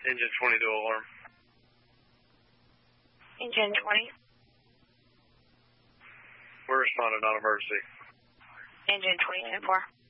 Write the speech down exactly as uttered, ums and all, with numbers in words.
Engine twenty dual alarm. Engine twenty. We're responding on emergency. Engine twenty ten four.